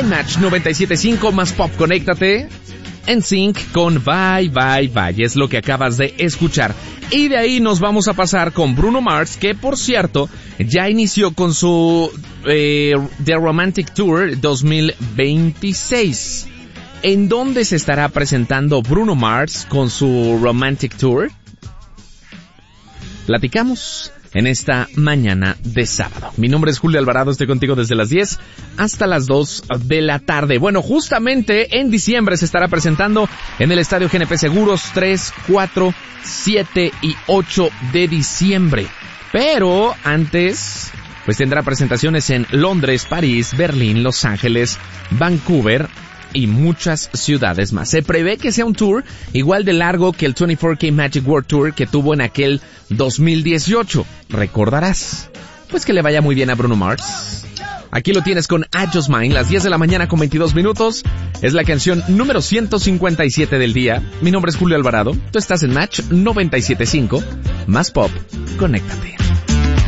Match 97.5 más pop, conéctate. NSYNC con Bye Bye Bye, es lo que acabas de escuchar. Y de ahí nos vamos a pasar con Bruno Mars, que por cierto ya inició con su The Romantic Tour 2026. ¿En dónde se estará presentando Bruno Mars con su Romantic Tour? Platicamos en esta mañana de sábado. Mi nombre es Julio Alvarado, estoy contigo desde las 10 hasta las 2 de la tarde. Bueno, justamente en diciembre se estará presentando en el Estadio GNP Seguros 3, 4, 7 y 8 de diciembre. Pero antes, pues tendrá presentaciones en Londres, París, Berlín, Los Ángeles, Vancouver y muchas ciudades más. Se prevé que sea un tour igual de largo que el 24K Magic World Tour que tuvo en aquel 2018. Recordarás. Pues que le vaya muy bien a Bruno Mars. Aquí lo tienes con I Just Mine, las 10 de la mañana con 22 minutos. Es la canción número 157 del día. Mi nombre es Julio Alvarado. Tú estás en Match 97.5. Más pop, conéctate.